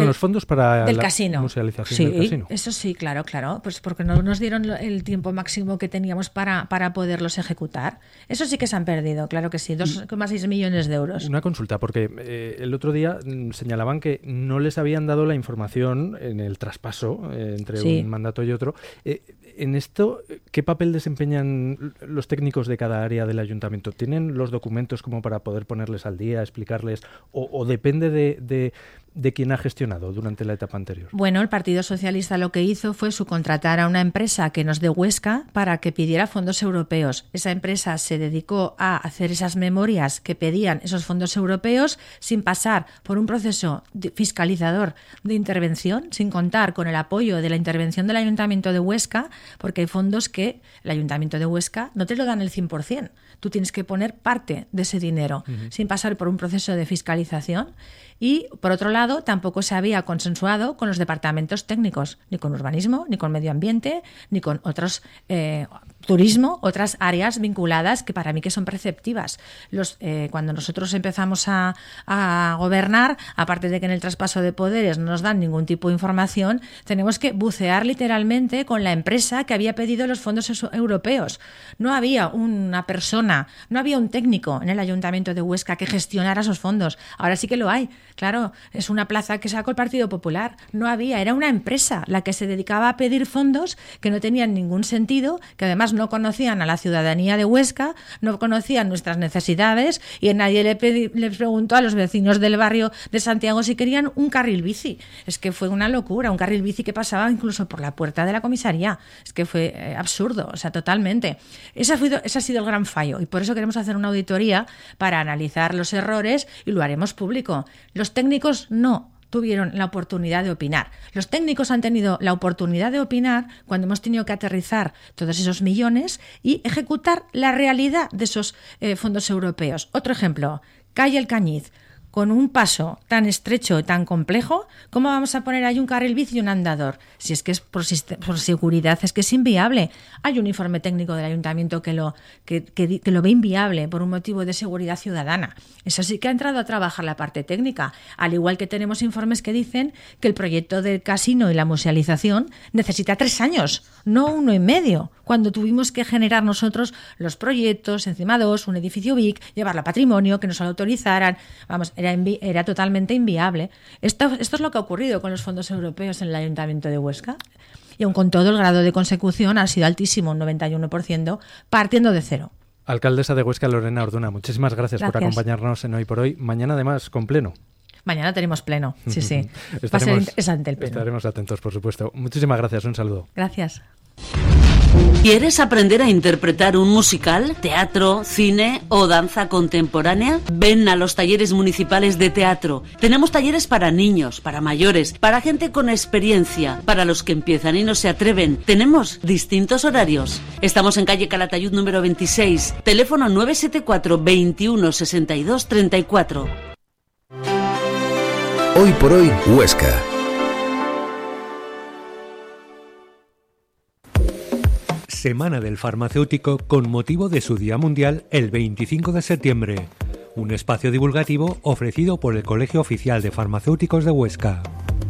los fondos para del la casino. musealización del casino. Eso sí, claro. Pues porque no nos dieron el tiempo máximo que teníamos para poderlos ejecutar. Eso sí que se han perdido, claro que sí, 2,6 millones de euros. Una consulta, porque el otro día señalaban que no les habían dado la información en el traspaso entre un mandato y otro. En esto, ¿qué papel desempeñan los técnicos de cada área del ayuntamiento? ¿Tienen los documentos como para poder ponerles al día, explicarles, o depende de quién ha gestionado durante la etapa anterior? Bueno, el Partido Socialista lo que hizo fue subcontratar a una empresa que nos de Huesca para que pidiera fondos europeos. Esa empresa se dedicó a hacer esas memorias que pedían esos fondos europeos sin pasar por un proceso fiscalizador de intervención, sin contar con el apoyo de la intervención del Ayuntamiento de Huesca, porque hay fondos que el Ayuntamiento de Huesca no te lo dan el 100%. Tú tienes que poner parte de ese dinero sin pasar por un proceso de fiscalización. Y, por otro lado, tampoco se había consensuado con los departamentos técnicos, ni con urbanismo, ni con medio ambiente, ni con otros turismo, otras áreas vinculadas que para mí que son preceptivas. Cuando nosotros empezamos a gobernar, aparte de que en el traspaso de poderes no nos dan ningún tipo de información, tenemos que bucear literalmente con la empresa que había pedido los fondos europeos. No había una persona, no había un técnico en el Ayuntamiento de Huesca que gestionara esos fondos. Ahora sí que lo hay. Claro, es una plaza que sacó el Partido Popular. No había, era una empresa la que se dedicaba a pedir fondos que no tenían ningún sentido, que además no conocían a la ciudadanía de Huesca, no conocían nuestras necesidades y nadie le preguntó a los vecinos del barrio de Santiago si querían un carril bici. Es que fue una locura, un carril bici que pasaba incluso por la puerta de la comisaría. Es que fue absurdo, o sea, totalmente. Ese ha sido el gran fallo y por eso queremos hacer una auditoría para analizar los errores y lo haremos público. Los técnicos no tuvieron la oportunidad de opinar. Los técnicos han tenido la oportunidad de opinar cuando hemos tenido que aterrizar todos esos millones y ejecutar la realidad de esos fondos europeos. Otro ejemplo, calle El Cañiz. Con un paso tan estrecho y tan complejo, ¿cómo vamos a poner ahí un carril bici y un andador? Si es que es por seguridad, es que es inviable. Hay un informe técnico del ayuntamiento que lo ve inviable por un motivo de seguridad ciudadana. Eso sí que ha entrado a trabajar la parte técnica, al igual que tenemos informes que dicen que el proyecto del casino y la musealización necesita 3 años, no 1 y medio, cuando tuvimos que generar nosotros los proyectos, encima 2, un edificio BIC, llevarlo a patrimonio, que nos lo autorizaran. Vamos, era totalmente inviable. Esto es lo que ha ocurrido con los fondos europeos en el Ayuntamiento de Huesca. Y aun con todo, el grado de consecución ha sido altísimo, un 91%, partiendo de cero. Alcaldesa de Huesca, Lorena Orduna, muchísimas gracias por acompañarnos en Hoy por Hoy. Mañana, además, con pleno. Mañana tenemos pleno, sí. Va a ser interesante el pleno. Estaremos atentos, por supuesto. Muchísimas gracias, un saludo. Gracias. ¿Quieres aprender a interpretar un musical, teatro, cine o danza contemporánea? Ven a los talleres municipales de teatro. Tenemos talleres para niños, para mayores, para gente con experiencia, para los que empiezan y no se atreven. Tenemos distintos horarios. Estamos en calle Calatayud número 26, teléfono 974 21 62 34. Hoy por Hoy, Huesca. Semana del Farmacéutico con motivo de su Día Mundial el 25 de septiembre. Un espacio divulgativo ofrecido por el Colegio Oficial de Farmacéuticos de Huesca.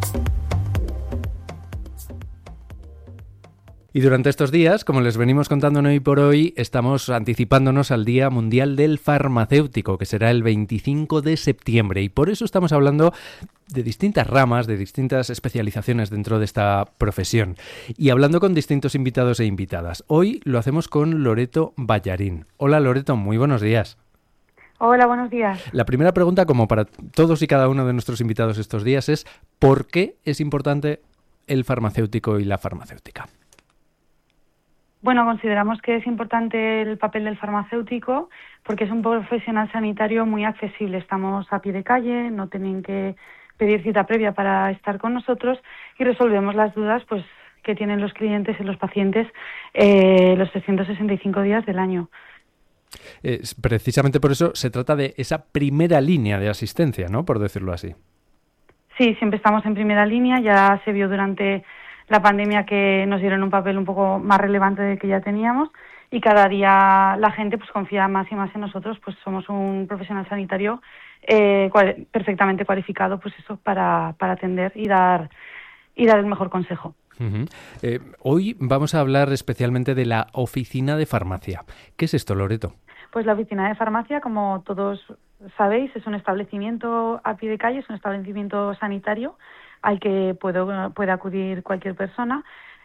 Y durante estos días, como les venimos contando en Hoy por Hoy, estamos anticipándonos al Día Mundial del Farmacéutico, que será el 25 de septiembre. Y por eso estamos hablando de distintas ramas, de distintas especializaciones dentro de esta profesión. Y hablando con distintos invitados e invitadas. Hoy lo hacemos con Loreto Ballarín. Hola Loreto, muy buenos días. Hola, buenos días. La primera pregunta, como para todos y cada uno de nuestros invitados estos días, es ¿por qué es importante el farmacéutico y la farmacéutica? Bueno, consideramos que es importante el papel del farmacéutico porque es un profesional sanitario muy accesible. Estamos a pie de calle, no tienen que pedir cita previa para estar con nosotros y resolvemos las dudas pues que tienen los clientes y los pacientes los 365 días del año. Precisamente por eso se trata de esa primera línea de asistencia, ¿no? Por decirlo así. Sí, siempre estamos en primera línea. Ya se vio durante la pandemia que nos dieron un papel un poco más relevante del que ya teníamos y cada día la gente pues confía más y más en nosotros, pues somos un profesional sanitario perfectamente cualificado pues eso para atender y dar el mejor consejo. Uh-huh. Hoy vamos a hablar especialmente de la oficina de farmacia. ¿Qué es esto, Loreto? Pues la oficina de farmacia, como todos sabéis, es un establecimiento a pie de calle, es un establecimiento sanitario al que puede acudir cualquier persona.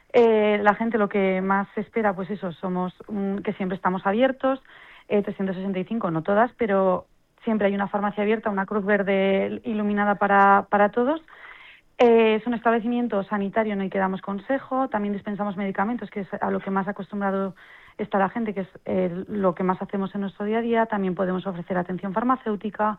La gente lo que más espera, pues eso, somos que siempre estamos abiertos, 365, no todas, pero siempre hay una farmacia abierta, una cruz verde iluminada para todos. Es un establecimiento sanitario en el que damos consejo, también dispensamos medicamentos, que es a lo que más acostumbrado está la gente, que es lo que más hacemos en nuestro día a día. También podemos ofrecer atención farmacéutica,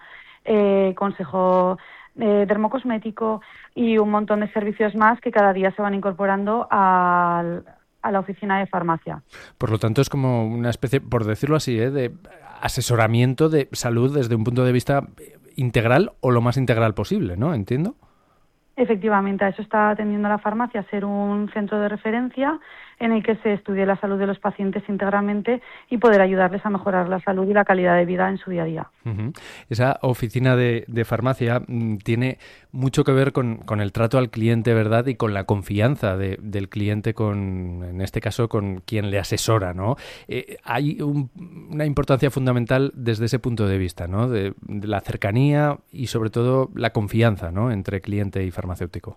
consejo dermocosmético y un montón de servicios más que cada día se van incorporando a la oficina de farmacia. Por lo tanto, es como una especie, por decirlo así, de asesoramiento de salud desde un punto de vista integral o lo más integral posible, ¿no? ¿Entiendo? Efectivamente, a eso está atendiendo la farmacia, a ser un centro de referencia en el que se estudie la salud de los pacientes integralmente y poder ayudarles a mejorar la salud y la calidad de vida en su día a día. Uh-huh. Esa oficina de farmacia tiene mucho que ver con el trato al cliente, ¿verdad? Y con la confianza del cliente, en este caso, con quien le asesora, ¿no? Hay una importancia fundamental desde ese punto de vista, ¿no? De la cercanía y, sobre todo, la confianza, ¿no? Entre cliente y farmacéutico.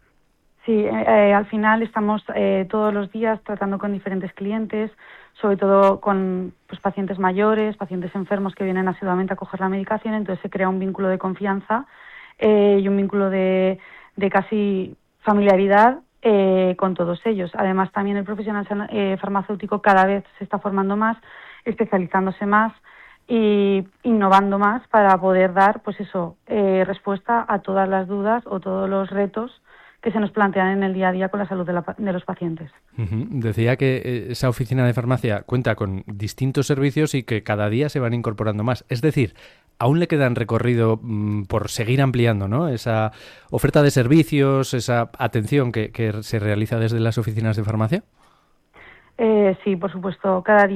Sí, al final estamos todos los días tratando con diferentes clientes, sobre todo con pacientes mayores, pacientes enfermos que vienen asiduamente a coger la medicación, entonces se crea un vínculo de confianza y un vínculo de casi familiaridad con todos ellos. Además, también el profesional farmacéutico cada vez se está formando más, especializándose más y innovando más para poder dar respuesta a todas las dudas o todos los retos que se nos plantean en el día a día con la salud de los pacientes. Uh-huh. Decía que esa oficina de farmacia cuenta con distintos servicios y que cada día se van incorporando más. Es decir, aún le quedan recorrido por seguir ampliando, ¿no? Esa oferta de servicios, esa atención que se realiza desde las oficinas de farmacia. Sí, por supuesto. Cada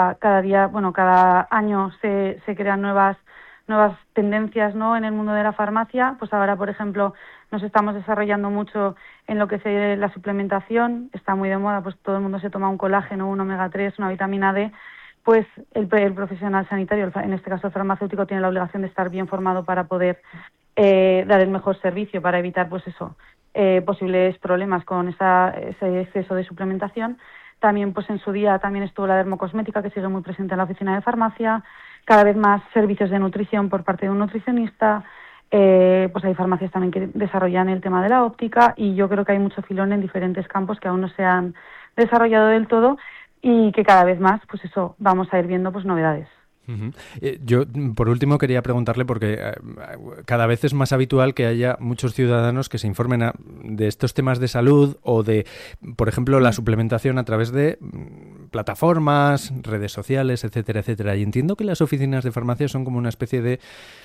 año se crean nuevas tendencias, ¿no? En el mundo de la farmacia. Pues ahora, por ejemplo, nos estamos desarrollando mucho en lo que es la suplementación. Está muy de moda, pues todo el mundo se toma un colágeno, un omega 3, una vitamina D. Pues el profesional sanitario, en este caso el farmacéutico, tiene la obligación de estar bien formado para poder dar el mejor servicio, para evitar posibles problemas con ese exceso de suplementación. También pues en su día también estuvo la dermocosmética, que sigue muy presente en la oficina de farmacia. Cada vez más servicios de nutrición por parte de un nutricionista. Pues hay farmacias también que desarrollan el tema de la óptica, y yo creo que hay mucho filón en diferentes campos que aún no se han desarrollado del todo y que cada vez más vamos a ir viendo novedades. Uh-huh. Yo, por último, quería preguntarle, porque cada vez es más habitual que haya muchos ciudadanos que se informen de estos temas de salud o de, por ejemplo, la suplementación a través de plataformas, redes sociales, etcétera, etcétera. Y entiendo que las oficinas de farmacia son como una especie de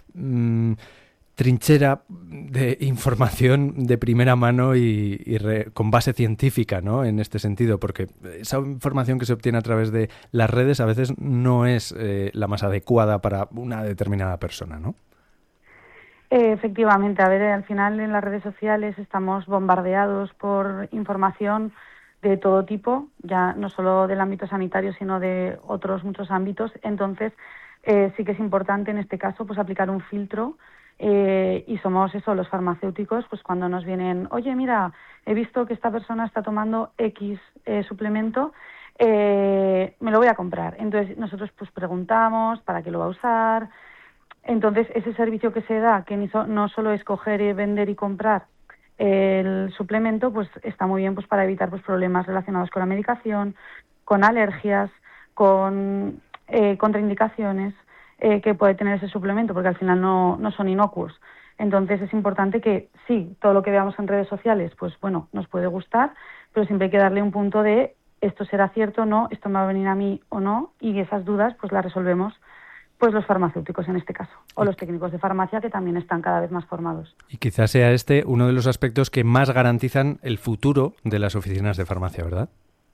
trinchera de información de primera mano y con base científica, ¿no? En este sentido, porque esa información que se obtiene a través de las redes a veces no es la más adecuada para una determinada persona, ¿no? Efectivamente, al final en las redes sociales estamos bombardeados por información de todo tipo, ya no solo del ámbito sanitario, sino de otros muchos ámbitos. Entonces, sí que es importante en este caso aplicar un filtro. Y somos los farmacéuticos, pues cuando nos vienen, oye, mira, he visto que esta persona está tomando X suplemento, me lo voy a comprar. Entonces nosotros preguntamos para qué lo va a usar. Entonces ese servicio que se da, que no solo es coger, vender y comprar el suplemento, pues está muy bien para evitar problemas relacionados con la medicación, con alergias, con contraindicaciones que puede tener ese suplemento, porque al final no son inocuos. Entonces es importante que sí, todo lo que veamos en redes sociales, nos puede gustar, pero siempre hay que darle un punto de esto será cierto o no, esto me va a venir a mí o no, y esas dudas las resolvemos los farmacéuticos en este caso, o los técnicos de farmacia, que también están cada vez más formados. Y quizás sea uno de los aspectos que más garantizan el futuro de las oficinas de farmacia, ¿verdad?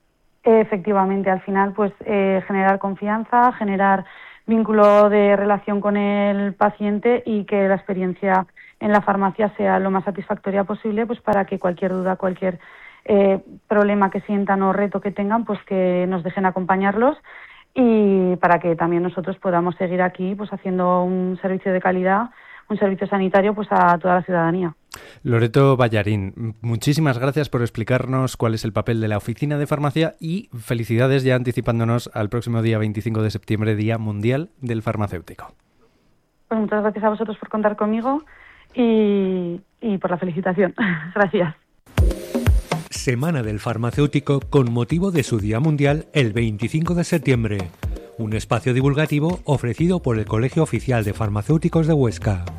Efectivamente, al final, pues generar confianza, generar vínculo de relación con el paciente y que la experiencia en la farmacia sea lo más satisfactoria posible, pues para que cualquier duda, cualquier problema que sientan o reto que tengan, pues que nos dejen acompañarlos y para que también nosotros podamos seguir aquí, pues haciendo un servicio de calidad, un servicio sanitario, pues a toda la ciudadanía. Loreto Ballarín, muchísimas gracias por explicarnos cuál es el papel de la Oficina de Farmacia y felicidades ya anticipándonos al próximo día 25 de septiembre, Día Mundial del Farmacéutico. Pues muchas gracias a vosotros por contar conmigo y por la felicitación. Gracias. Semana del Farmacéutico con motivo de su Día Mundial el 25 de septiembre. Un espacio divulgativo ofrecido por el Colegio Oficial de Farmacéuticos de Huesca.